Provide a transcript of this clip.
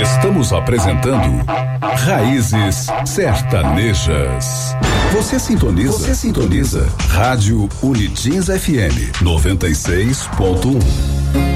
Estamos apresentando Raízes Sertanejas. Você sintoniza Rádio Unitins FM 96.1.